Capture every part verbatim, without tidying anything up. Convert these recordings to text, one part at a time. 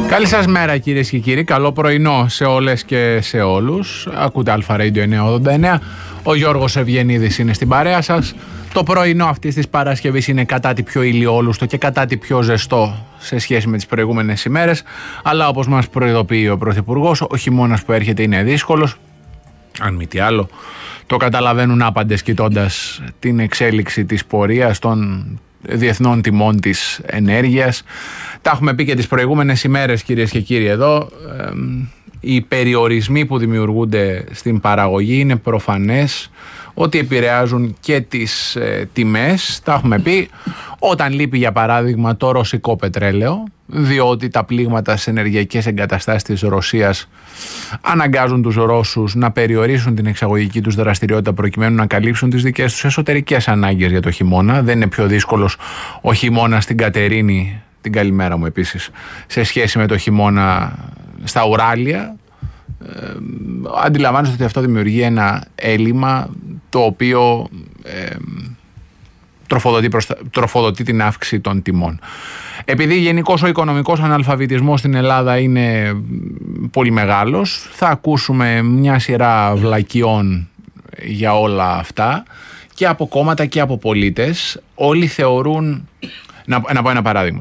Καλή σας μέρα κυρίες και κύριοι, καλό πρωινό σε όλες και σε όλους. Ακούτε Αλφα Radio εννιακόσια ογδόντα εννέα, ο Γιώργος Ευγενίδης είναι στην παρέα σας. Το πρωινό αυτής της Παρασκευής είναι κατά τη πιο ηλιόλουστο και κατά τη πιο ζεστό σε σχέση με τις προηγούμενες ημέρες, αλλά όπως μας προειδοποιεί ο Πρωθυπουργός, ο χειμώνας που έρχεται είναι δύσκολος. Αν μη τι άλλο, το καταλαβαίνουν άπαντες κοιτώντας την εξέλιξη της πορείας των διεθνών τιμών της ενέργειας. Τα έχουμε πει και τις προηγούμενες ημέρες κυρίες και κύριοι εδώ. Ε, οι περιορισμοί που δημιουργούνται στην παραγωγή είναι προφανές ότι επηρεάζουν και τις ε, τιμές. Τα έχουμε πει όταν λείπει για παράδειγμα το ρωσικό πετρέλαιο, διότι τα πλήγματα στις ενεργειακές εγκαταστάσεις της Ρωσίας αναγκάζουν τους Ρώσους να περιορίσουν την εξαγωγική τους δραστηριότητα προκειμένου να καλύψουν τις δικές τους εσωτερικές ανάγκες για το χειμώνα. Δεν είναι πιο δύσκολος ο χειμώνας στην Κατερίνη, την καλημέρα μου επίσης, σε σχέση με το χειμώνα στα Ουράλια. Ε, αντιλαμβάνεστε ότι αυτό δημιουργεί ένα έλλειμμα το οποίο ε, τροφοδοτεί, προστα... τροφοδοτεί την αύξηση των τιμών. Επειδή γενικώς ο οικονομικός αναλφαβητισμός στην Ελλάδα είναι πολύ μεγάλος, θα ακούσουμε μια σειρά βλακιών για όλα αυτά και από κόμματα και από πολίτες. Όλοι θεωρούν... Να, να πω ένα παράδειγμα.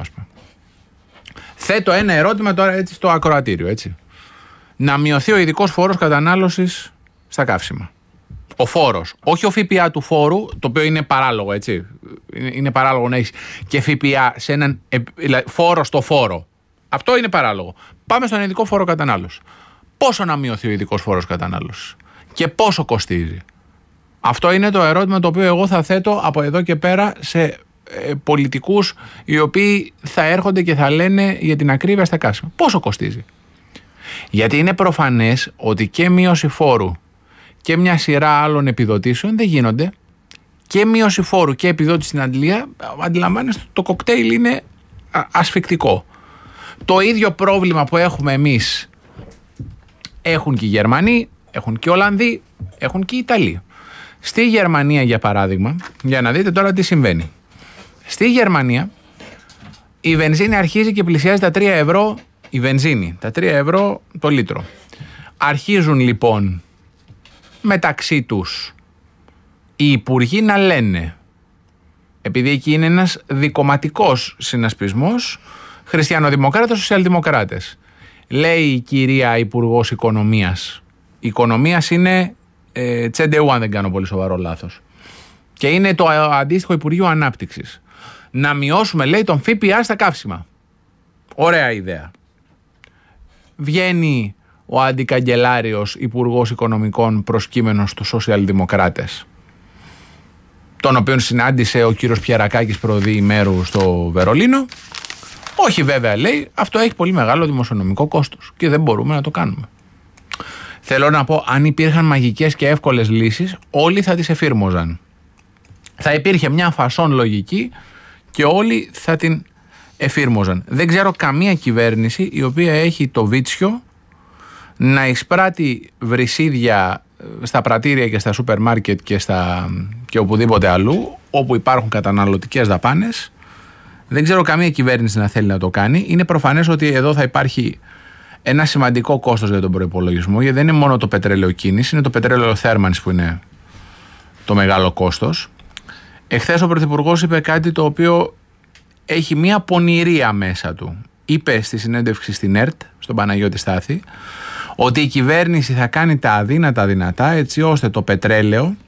Θέτω ένα ερώτημα τώρα έτσι στο ακροατήριο, έτσι. Να μειωθεί ο ειδικός φόρος κατανάλωσης στα καύσιμα. Ο φόρος, όχι ο ΦΠΑ του φόρου, το οποίο είναι παράλογο, έτσι. Είναι παράλογο να έχεις και ΦΠΑ σε έναν φόρο στο φόρο. Αυτό είναι παράλογο. Πάμε στον ειδικό φόρο κατανάλωσης. Πόσο να μειωθεί ο ειδικός φόρος κατανάλωσης και πόσο κοστίζει? Αυτό είναι το ερώτημα το οποίο εγώ θα θέτω από εδώ και πέρα σε ε, πολιτικούς οι οποίοι θα έρχονται και θα λένε για την ακρίβεια στα καύσιμα. Πόσο κοστίζει? Γιατί είναι προφανές ότι και μείωση φόρου και μια σειρά άλλων επιδοτήσεων δεν γίνονται. Και μείωση φόρου και επιδότηση στην Αγγλία, αντιλαμβάνεστε, το κοκτέιλ είναι ασφικτικό. Το ίδιο πρόβλημα που έχουμε εμείς έχουν και οι Γερμανοί, έχουν και οι Ολλανδοί, έχουν και οι Ιταλοί. Στη Γερμανία, για παράδειγμα, για να δείτε τώρα τι συμβαίνει. Στη Γερμανία η βενζίνη αρχίζει και πλησιάζει τα τρία ευρώ, η βενζίνη, τα τρία ευρώ το λίτρο. Αρχίζουν λοιπόν μεταξύ τους οι υπουργοί να λένε, επειδή εκεί είναι ένας δικομματικός συνασπισμός, χριστιανοδημοκράτες, σοσιαλδημοκράτες. Λέει η κυρία Υπουργός Οικονομίας. Η Οικονομίας είναι ε, Τσεντεού, αν δεν κάνω πολύ σοβαρό λάθος. Και είναι το αντίστοιχο Υπουργείο Ανάπτυξης. Να μειώσουμε, λέει, τον ΦΠΑ στα καύσιμα. Ωραία ιδέα. Βγαίνει ο αντικαγκελάριος Υπουργός Οικονομικών προσκύμενος στους σοσιαλδημοκράτες, τον οποίον συνάντησε ο κύριος Πιερακάκης προδιημέρου στο Βερολίνο. Όχι βέβαια, λέει, αυτό έχει πολύ μεγάλο δημοσιονομικό κόστος και δεν μπορούμε να το κάνουμε. Θέλω να πω, αν υπήρχαν μαγικές και εύκολες λύσεις, όλοι θα τις εφήρμοζαν. Θα υπήρχε μια φασόν λογική και όλοι θα την εφήρμοζαν. Δεν ξέρω καμία κυβέρνηση η οποία έχει το βίτσιο να εισπράττει βρυσίδια στα πρατήρια και στα σούπερ μάρκετ και, στα, και οπουδήποτε αλλού όπου υπάρχουν καταναλωτικές δαπάνες. Δεν ξέρω καμία κυβέρνηση να θέλει να το κάνει. Είναι προφανές ότι εδώ θα υπάρχει ένα σημαντικό κόστος για τον προϋπολογισμό, γιατί δεν είναι μόνο το πετρέλαιο κίνηση, είναι το πετρέλαιο θέρμανσης που είναι το μεγάλο κόστος. Εχθές ο Πρωθυπουργός είπε κάτι το οποίο έχει μία πονηρία μέσα του. Είπε στη συνέντευξη στην ΕΡΤ, στον Παναγιώτη Στάθη, ότι η κυβέρνηση θα κάνει τα αδύνατα δυνατά έτσι ώστε το πετρέλαιο,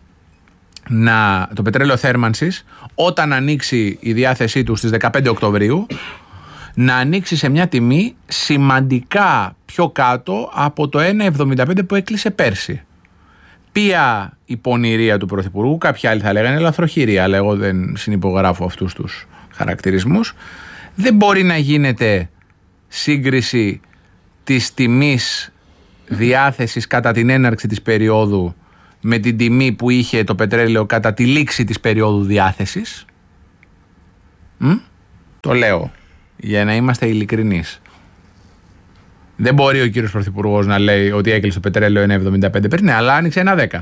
να, το πετρέλαιο θέρμανσης, όταν ανοίξει η διάθεσή του στις δεκαπέντε Οκτωβρίου, να ανοίξει σε μια τιμή σημαντικά πιο κάτω από το ένα εβδομήντα πέντε που έκλεισε πέρσι. Ποια η πονηρία του Πρωθυπουργού? Κάποιοι άλλοι θα λέγανε λαθροχειρία, αλλά εγώ δεν συνυπογράφω αυτούς τους χαρακτηρισμούς. Δεν μπορεί να γίνεται σύγκριση της τιμής διάθεσης κατά την έναρξη της περίοδου με την τιμή που είχε το πετρέλαιο κατά τη λήξη της περίοδου διάθεσης. Μ? Το λέω για να είμαστε ειλικρινείς. Δεν μπορεί ο κύριος Πρωθυπουργός να λέει ότι έκλεισε το πετρέλαιο ένα εβδομήντα πέντε πριν, ναι, αλλά άνοιξε ένα δέκα.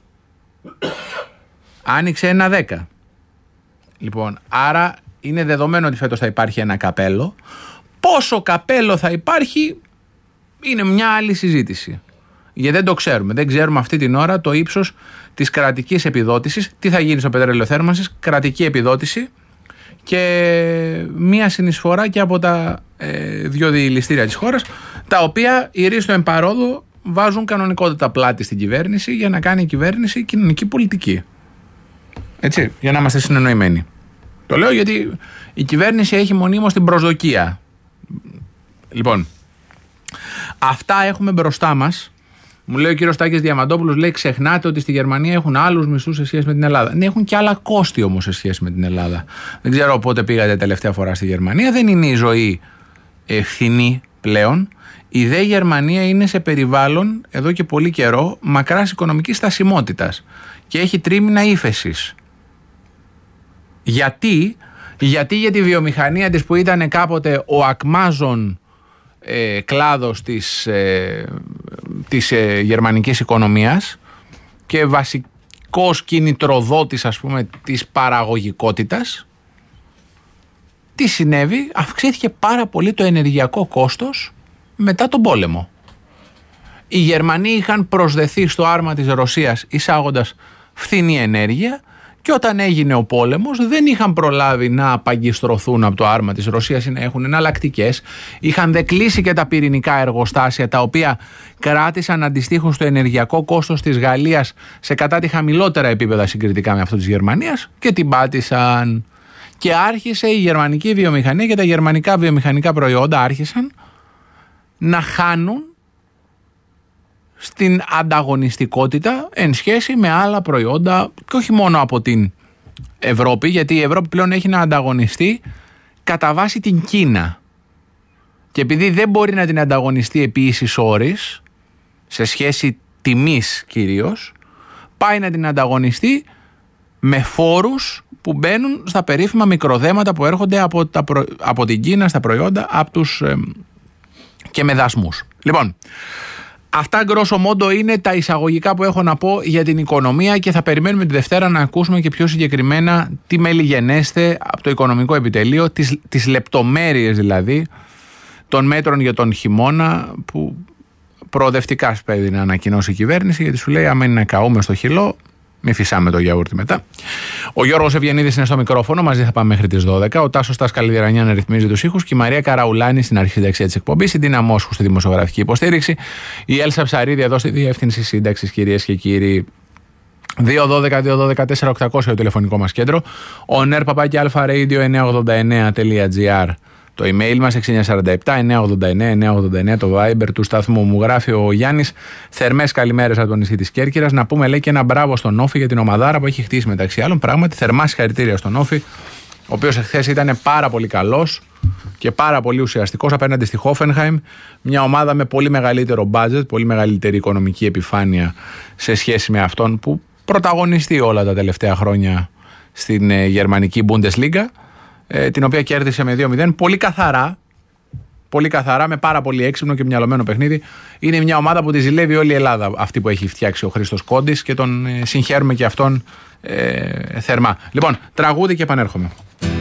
Άνοιξε ένα δέκα. Λοιπόν, άρα είναι δεδομένο ότι φέτος θα υπάρχει ένα καπέλο. Πόσο καπέλο θα υπάρχει είναι μια άλλη συζήτηση. Γιατί δεν το ξέρουμε. Δεν ξέρουμε αυτή την ώρα το ύψος της κρατικής επιδότησης. Τι θα γίνει στο πετρέλαιο θέρμανσης, κρατική επιδότηση και μία συνεισφορά και από τα ε, δύο διηληστήρια της χώρας, τα οποία οι ρίστο εμπαρόδο βάζουν κανονικότητα πλάτη στην κυβέρνηση για να κάνει η κυβέρνηση κοινωνική πολιτική. Έτσι, για να είμαστε συνεννοημένοι. Το λέω γιατί η κυβέρνηση έχει μονίμως την προσδοκία. Λοιπόν, αυτά έχουμε μπροστά μας. Μου λέει ο κύριος Τάκης Διαμαντόπουλος, λέει, ξεχνάτε ότι στη Γερμανία έχουν άλλους μισθούς σε σχέση με την Ελλάδα. Ναι, έχουν και άλλα κόστη όμως σε σχέση με την Ελλάδα. Δεν ξέρω πότε πήγατε τελευταία φορά στη Γερμανία. Δεν είναι η ζωή ευθυνή πλέον. Η δε Γερμανία είναι σε περιβάλλον εδώ και πολύ καιρό μακράς οικονομικής στασιμότητας και έχει τρίμηνα ύφεσης. Γιατί, γιατί για τη βιομηχανία της που ήταν κάποτε ο ακμάζων ε, κλάδος της, ε, της ε, γερμανικής οικονομίας και βασικός κινητροδότης, ας πούμε, της παραγωγικότητας, τι συνέβη? Αυξήθηκε πάρα πολύ το ενεργειακό κόστος μετά τον πόλεμο. Οι Γερμανοί είχαν προσδεθεί στο άρμα της Ρωσίας εισάγοντας φθηνή ενέργεια και όταν έγινε ο πόλεμος δεν είχαν προλάβει να απαγκιστρωθούν από το άρμα της Ρωσίας ή να έχουν εναλλακτικές. Είχαν δε κλείσει και τα πυρηνικά εργοστάσια, τα οποία κράτησαν αντιστοίχως το ενεργειακό κόστος της Γαλλίας σε κατά τη χαμηλότερα επίπεδα συγκριτικά με αυτό της Γερμανίας και την πάτησαν. Και άρχισε η γερμανική βιομηχανία και τα γερμανικά βιομηχανικά προϊόντα άρχισαν να χάνουν στην ανταγωνιστικότητα εν σχέση με άλλα προϊόντα και όχι μόνο από την Ευρώπη, γιατί η Ευρώπη πλέον έχει να ανταγωνιστεί κατά βάση την Κίνα και επειδή δεν μπορεί να την ανταγωνιστεί επί ίσης όρης σε σχέση τιμής κυρίως, πάει να την ανταγωνιστεί με φόρους που μπαίνουν στα περίφημα μικροδέματα που έρχονται από, τα προ... από την Κίνα στα προϊόντα από τους, ε, και με δασμούς. Λοιπόν, αυτά γκρόσο μόντο είναι τα εισαγωγικά που έχω να πω για την οικονομία και θα περιμένουμε τη Δευτέρα να ακούσουμε και πιο συγκεκριμένα τι μέλη γενέστε από το οικονομικό επιτελείο, τις, τις λεπτομέρειες δηλαδή των μέτρων για τον χειμώνα που προοδευτικά σπέβει να ανακοινώσει η κυβέρνηση, γιατί σου λέει άμα είναι να καούμε στο χυλό, μην φυσάμε το γιαούρτι μετά. Ο Γιώργος Ευγενίδης είναι στο μικρόφωνο, μαζί θα πάμε μέχρι τις δώδεκα. Ο Τάσος Τας Καλλιδερανιάν ρυθμίζει τους ήχους και η Μαρία Καραουλάνη στην αρχισυνταξία της εκπομπής, η Ντίνα Μόσχου στη δημοσιογραφική υποστήριξη, η Έλσα Ψαρίδη εδώ στη διεύθυνση σύνταξης, κυρίες και κύριοι. δύο δώδεκα δύο δώδεκα τέσσερα οκτακόσια το τηλεφωνικό μας κέντρο. Ο νερ παπάκι αλφα-radio εννιακόσια ογδόντα εννέα τελεία τζι άρ. Το email μας έξι εννιά τέσσερα επτά εννιακόσια ογδόντα εννέα εννιακόσια ογδόντα εννέα, το Viber του σταθμού. Μου γράφει ο Γιάννης, θερμές καλημέρες από το νησί της Κέρκυρας. Να πούμε, λέει, και ένα μπράβο στον Όφη για την ομαδάρα που έχει χτίσει μεταξύ άλλων. Πράγματι, θερμά συγχαρητήρια στον Όφη, ο οποίος εχθές ήταν πάρα πολύ καλός και πάρα πολύ ουσιαστικός απέναντι στη Hoffenheim. Μια ομάδα με πολύ μεγαλύτερο budget, πολύ μεγαλύτερη οικονομική επιφάνεια σε σχέση με αυτόν που πρωταγωνιστεί όλα τα τελευταία χρόνια στην ε, γερμανική Bundesliga, την οποία κέρδισε με δύο μηδέν, πολύ καθαρά, πολύ καθαρά, με πάρα πολύ έξυπνο και μυαλωμένο παιχνίδι. Είναι μια ομάδα που τη ζηλεύει όλη η Ελλάδα, αυτή που έχει φτιάξει ο Χρήστος Κόντης, και τον συγχαίρουμε και αυτόν ε, θερμά. Λοιπόν, τραγούδι και επανέρχομαι.